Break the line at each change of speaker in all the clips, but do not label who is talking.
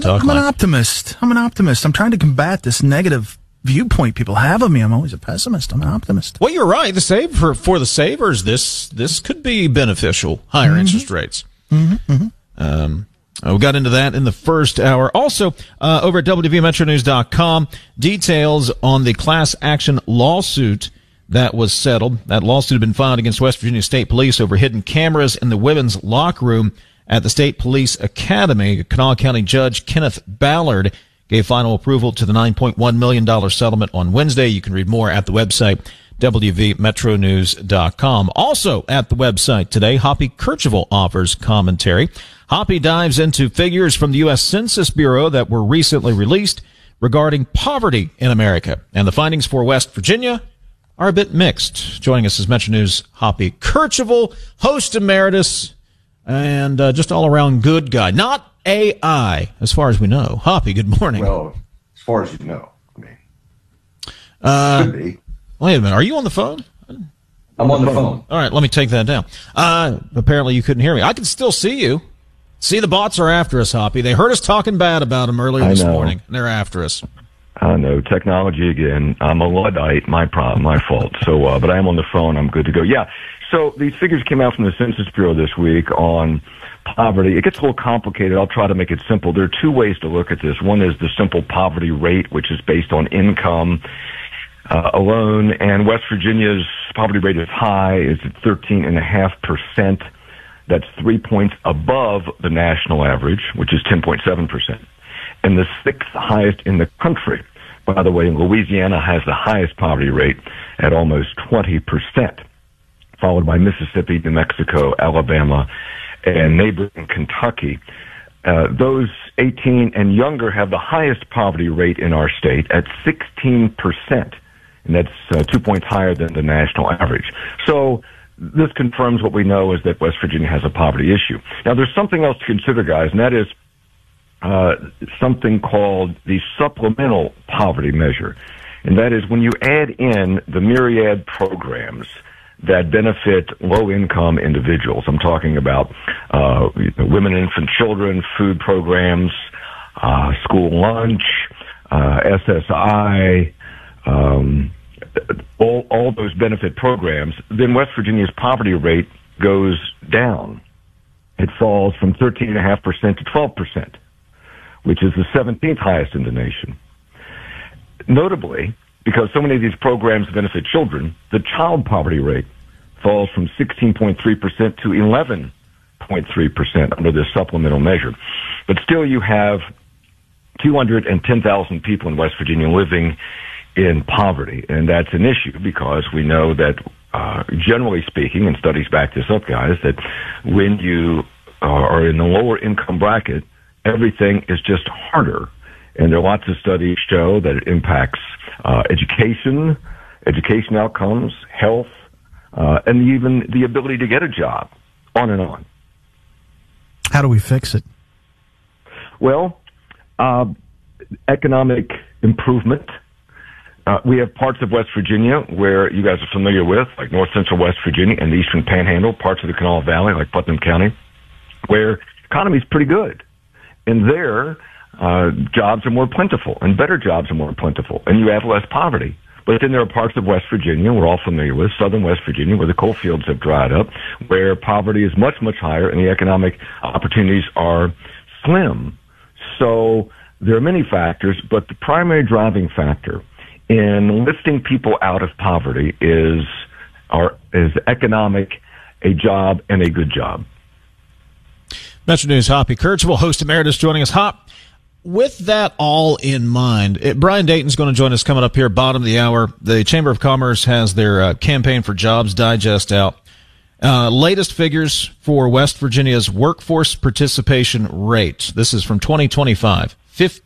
talk
I'm
like.
an optimist. I'm trying to combat this negative viewpoint people have of me. I'm always a pessimist. I'm an optimist.
Well, you're right. For the savers, this could be beneficial. Higher interest rates. We got into that in the first hour. Also, over at WVMetroNews.com, details on the class action lawsuit that was settled. That lawsuit had been filed against West Virginia State Police over hidden cameras in the women's locker room at the State Police Academy. Kanawha County Judge Kenneth Ballard gave final approval to the $9.1 million settlement on Wednesday. You can read more at the website, WVMetroNews.com. Also at the website today, Hoppy Kercheval offers commentary. Hoppy dives into figures from the U.S. Census Bureau that were recently released regarding poverty in America. And the findings for West Virginia are a bit mixed. Joining us is Metro News' Hoppy Kercheval, host emeritus, and just all-around good guy. Not AI, as far as we know. Hoppy, good morning.
Well, as far as you know. Could be.
Wait a minute. Are you on the phone?
I'm on the phone.
All right, let me take that down. Apparently you couldn't hear me. I can still see you. See, the bots are after us, Hoppy. They heard us talking bad about them earlier this morning, and they're after us.
I know. Technology again. I'm a Luddite. My problem. My fault. So, but I am on the phone. I'm good to go. Yeah. So these figures came out from the Census Bureau this week on poverty. It gets a little complicated. I'll try to make it simple. There are two ways to look at this. One is the simple poverty rate, which is based on income alone. And West Virginia's poverty rate is high. It's at 13.5%. That's 3 points above the national average, which is 10.7%. And the sixth highest in the country. By the way, Louisiana has the highest poverty rate at almost 20%, followed by Mississippi, New Mexico, Alabama, and neighboring Kentucky. Those 18 and younger have the highest poverty rate in our state at 16%, and that's 2 points higher than the national average. So this confirms what we know is that West Virginia has a poverty issue. Now, there's something else to consider, guys, and that is something called the supplemental poverty measure. And that is when you add in the myriad programs that benefit low-income individuals. I'm talking about women and infant children, food programs, school lunch, SSI, all those benefit programs, then West Virginia's poverty rate goes down. It falls from 13.5% to 12%, which is the 17th highest in the nation. Notably, because so many of these programs benefit children, the child poverty rate falls from 16.3% to 11.3% under this supplemental measure. But still, you have 210,000 people in West Virginia living in poverty, and that's an issue because we know that, generally speaking, and studies back this up, guys, that when you are in the lower income bracket, everything is just harder. And there are lots of studies show that it impacts education outcomes, health, and even the ability to get a job, on and on.
How do we fix it?
Well, economic improvement. We have parts of West Virginia where you guys are familiar with, like north central West Virginia and the eastern panhandle, parts of the Kanawha Valley, like Putnam County, where economy is pretty good. And there, jobs are more plentiful, and better jobs are more plentiful, and you have less poverty. But then there are parts of West Virginia we're all familiar with, southern West Virginia, where the coal fields have dried up, where poverty is much, much higher, and the economic opportunities are slim. So there are many factors, but the primary driving factor in lifting people out of poverty is economic, a job, and a good job.
Metro News' Hoppy Kercheval, host emeritus, joining us. Hop, with that all in mind, Brian Dayton's going to join us coming up here, bottom of the hour. The Chamber of Commerce has their Campaign for Jobs Digest out. Latest figures for West Virginia's workforce participation rate. This is from 2025,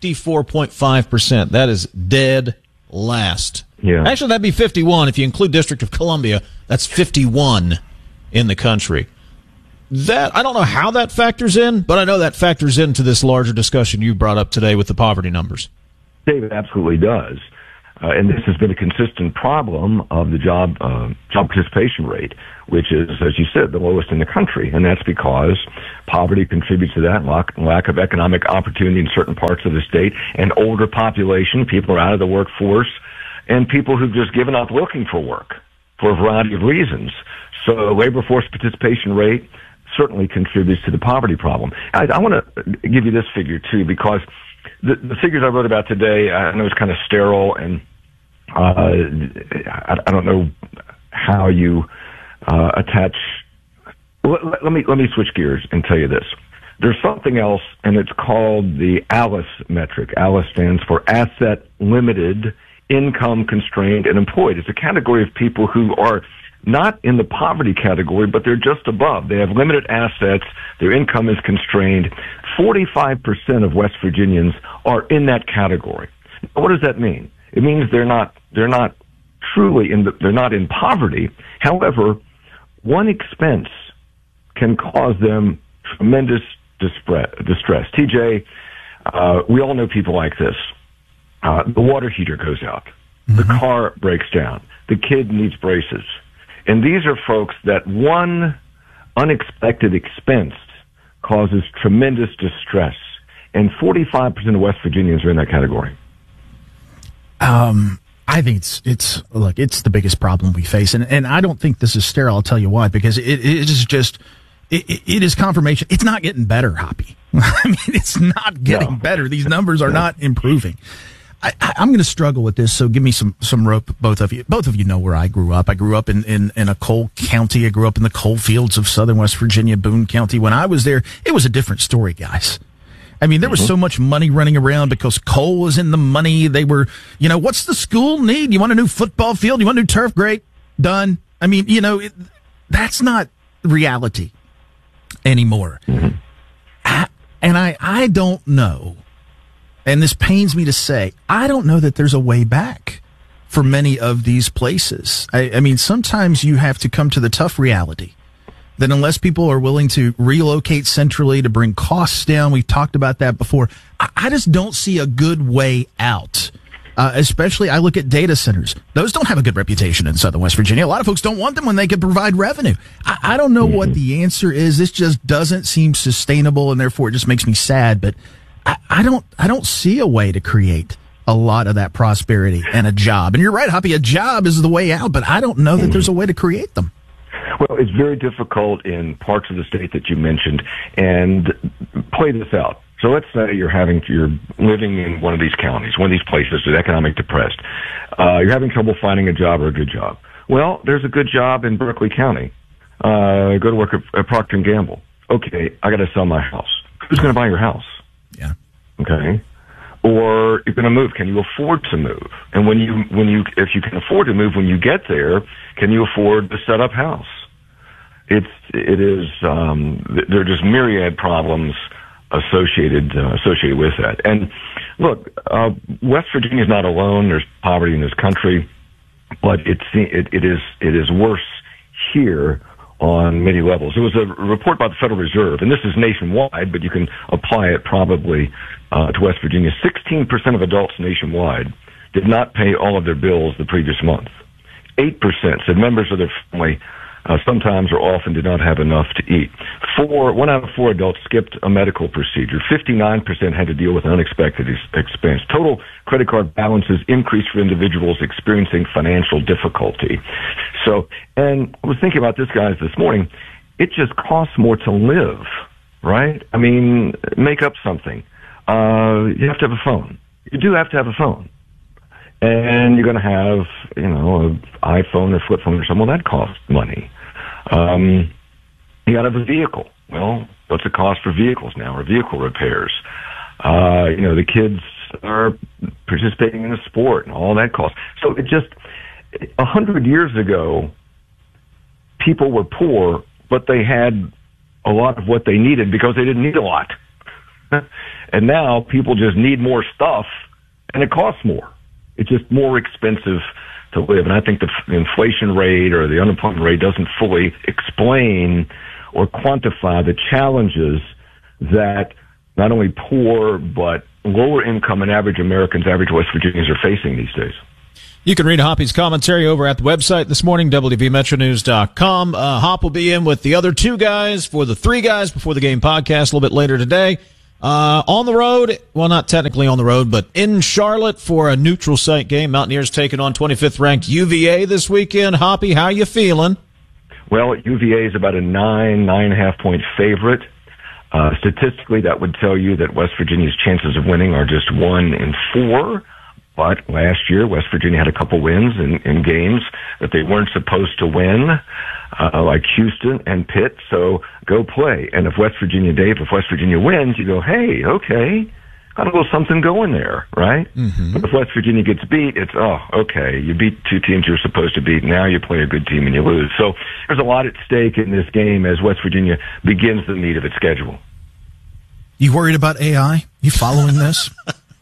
54.5%. That is dead last.
Yeah.
Actually, that'd be 51. If you include District of Columbia, that's 51 in the country. That, I don't know how that factors in, but I know that factors into this larger discussion you brought up today with the poverty numbers.
David, absolutely does. and this has been a consistent problem of the job participation rate, which is, as you said, the lowest in the country. And that's because poverty contributes to that, lack of economic opportunity in certain parts of the state, and older population, people are out of the workforce, and people who've just given up looking for work for a variety of reasons. So labor force participation rate certainly contributes to the poverty problem. I want to give you this figure, too, because the figures I wrote about today, I know it's kind of sterile, and I don't know how you attach. Let me switch gears and tell you this. There's something else, and it's called the ALICE metric. ALICE stands for Asset Limited, Income Constrained, and Employed. It's a category of people who are not in the poverty category, but they're just above. They have limited assets. Their income is constrained. 45% of West Virginians are in that category. What does that mean? It means they're not truly they're not in poverty. However, one expense can cause them tremendous distress. TJ, we all know people like this. The water heater goes out. Mm-hmm. The car breaks down. The kid needs braces. And these are folks that one unexpected expense causes tremendous distress. And 45% of West Virginians are in that category.
I think it's the biggest problem we face. And I don't think this is sterile. I'll tell you why, because it is confirmation. It's not getting better, Hoppy. I mean, it's not getting better. These numbers are not improving. I'm going to struggle with this, so give me some rope, both of you. Both of you know where I grew up. I grew up in a coal county. I grew up in the coal fields of southern West Virginia, Boone County. When I was there, it was a different story, guys. I mean, there was so much money running around because coal was in the money. They were, what's the school need? You want a new football field? You want a new turf? Great. Done. I mean, that's not reality anymore. Mm-hmm. I don't know. And this pains me to say, I don't know that there's a way back for many of these places. I mean, sometimes you have to come to the tough reality that unless people are willing to relocate centrally to bring costs down, we've talked about that before, I just don't see a good way out. Especially, I look at data centers. Those don't have a good reputation in southern West Virginia. A lot of folks don't want them when they can provide revenue. I don't know what the answer is. This just doesn't seem sustainable, and therefore it just makes me sad. But I don't see a way to create a lot of that prosperity and a job. And you're right, Hoppy, a job is the way out, but I don't know that there's a way to create them.
Well, it's very difficult in parts of the state that you mentioned, and play this out. So let's say you're living in one of these counties, one of these places that's economic depressed. You're having trouble finding a job or a good job. Well, there's a good job in Berkeley County. Go to work at Procter & Gamble. Okay, I got to sell my house. Who's going to buy your house?
Yeah.
Okay. Or you're going to move. Can you afford to move? And if you can afford to move, when you get there, can you afford to set up house? There are just myriad problems associated with that. And look, West Virginia is not alone. There's poverty in this country, but it is worse here on many levels. There was a report by the Federal Reserve, and this is nationwide, but you can apply it probably to West Virginia. 16% of adults nationwide did not pay all of their bills the previous month. 8% said members of their family sometimes or often did not have enough to eat. 1 out of 4 adults skipped a medical procedure. 59% had to deal with an unexpected expense. Total credit card balances increased for individuals experiencing financial difficulty. So, and I was thinking about this, guys, this morning. It just costs more to live, right? I mean, make up something. You have to have a phone. You do have to have a phone. And you're going to have, an iPhone or flip phone or something. Well, that costs money. You got to have a vehicle. Well, what's the cost for vehicles now, or vehicle repairs? The kids are participating in a sport and all that costs. So 100 years ago, people were poor, but they had a lot of what they needed because they didn't need a lot. And now people just need more stuff, and it costs more. It's just more expensive to live. And I think the inflation rate or the unemployment rate doesn't fully explain or quantify the challenges that not only poor but lower income and average Americans, average West Virginians are facing these days.
You can read Hoppy's commentary over at the website this morning, WVMetroNews.com. Hop will be in with the other two guys for the Three Guys Before the Game podcast a little bit later today. On the road, well, not technically on the road, but in Charlotte for a neutral site game. Mountaineers taking on 25th ranked UVA this weekend. Hoppy, how you feeling?
Well, UVA is about a 9.5 point favorite. Statistically, that would tell you that West Virginia's chances of winning are just 1 in 4. But last year, West Virginia had a couple wins in games that they weren't supposed to win, like Houston and Pitt. So go play. And if West Virginia wins, you go, hey, okay, got a little something going there, right? Mm-hmm. But if West Virginia gets beat, it's, oh, okay, you beat two teams you're supposed to beat. Now you play a good team and you lose. So there's a lot at stake in this game as West Virginia begins the meat of its schedule.
You worried about AI? You following this?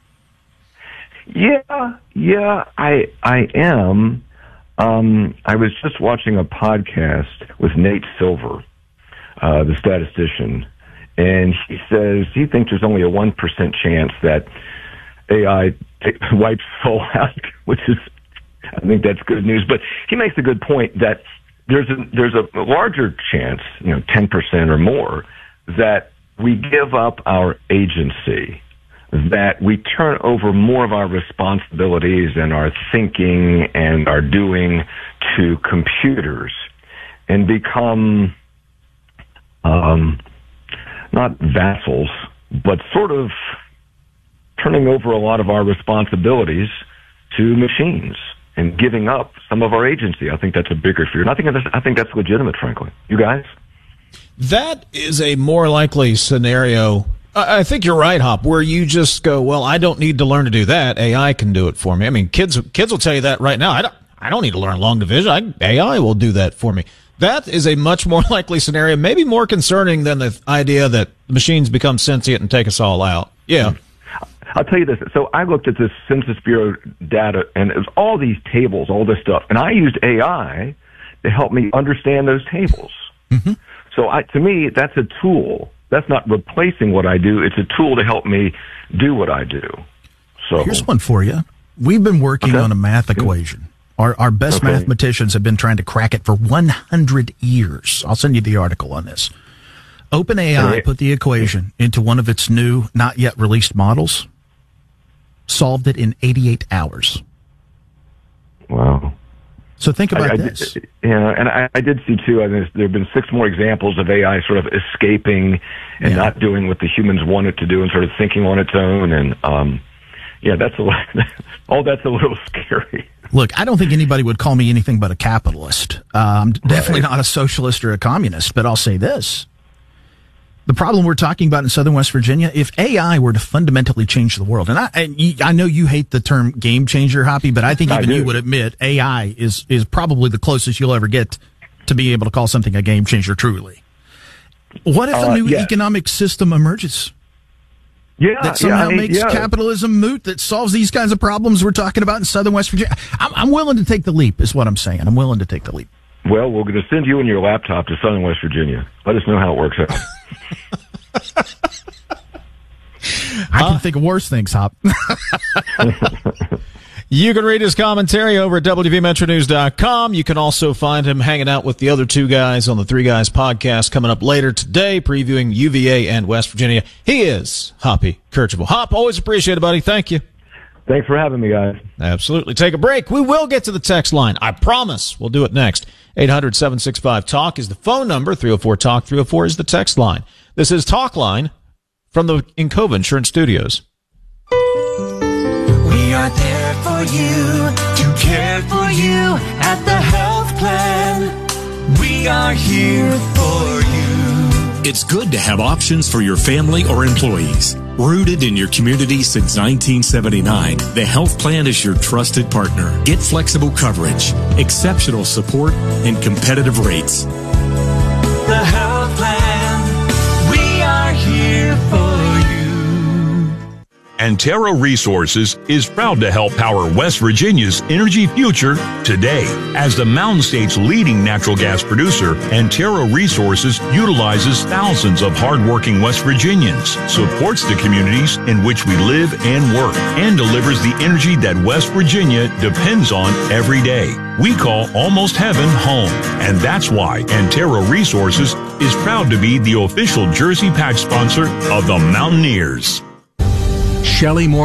Yeah, I am. I was just watching a podcast with Nate Silver, the statistician, and he says he thinks there's only a 1% chance that AI wipes us all out, which is, I think that's good news. But he makes a good point that there's a larger chance, 10% or more, that we give up our agency, that we turn over more of our responsibilities and our thinking and our doing to computers and become not vassals, but sort of turning over a lot of our responsibilities to machines and giving up some of our agency. I think that's a bigger fear. And I think that's legitimate, frankly. You guys?
That is a more likely scenario. I think you're right, Hop, where you just go, well, I don't need to learn to do that. AI can do it for me. I mean, kids will tell you that right now. I don't need to learn long division. AI will do that for me. That is a much more likely scenario, maybe more concerning than the idea that machines become sentient and take us all out. Yeah.
I'll tell you this. So I looked at this Census Bureau data, and it was all these tables, all this stuff, and I used AI to help me understand those tables. Mm-hmm. So to me, that's a tool. That's not replacing what I do. It's a tool to help me do what I do. So
here's one for you. We've been working on a math equation. Our best mathematicians have been trying to crack it for 100 years. I'll send you the article on this. OpenAI put the equation into one of its new, not yet released models, solved it in 88 hours.
Wow.
So think about this.
And I did see, too, there have been 6 more examples of AI sort of escaping and not doing what the humans want it to do and sort of thinking on its own. And, that's a little scary.
Look, I don't think anybody would call me anything but a capitalist. I'm definitely not a socialist or a communist, but I'll say this. The problem we're talking about in southern West Virginia, if AI were to fundamentally change the world, and I know you hate the term game changer, Hoppy, but I think even you would admit AI is probably the closest you'll ever get to being able to call something a game changer truly. What if a new economic system emerges? That somehow makes capitalism moot, that solves these kinds of problems we're talking about in southern West Virginia? I'm willing to take the leap, is what I'm saying. I'm willing to take the leap.
Well, we're going to send you and your laptop to southern West Virginia. Let us know how it works out.
I can think of worse things, Hop.
You can read his commentary over at WVMetroNews.com. You can also find him hanging out with the other two guys on the Three Guys podcast coming up later today, previewing UVA and West Virginia. He is Hoppy Kercheval. Hop, always appreciate it, buddy. Thank you.
Thanks for having me, guys.
Absolutely. Take a break. We will get to the text line. I promise. We'll do it next. 800-765-TALK is the phone number. 304-TALK. 304 is the text line. This is Talk Line from the Encova Insurance Studios.
We are there for you, to care for you at the health plan. We are here for you.
It's good to have options for your family or employees. Rooted in your community since 1979, the health plan is your trusted partner. Get flexible coverage, exceptional support, and competitive rates.
The health plan, we are here for you.
Antero Resources is proud to help power West Virginia's energy future today. As the Mountain State's leading natural gas producer, Antero Resources utilizes thousands of hardworking West Virginians, supports the communities in which we live and work, and delivers the energy that West Virginia depends on every day. We call Almost Heaven home, and that's why Antero Resources is proud to be the official jersey patch sponsor of the Mountaineers.
Shelley Moore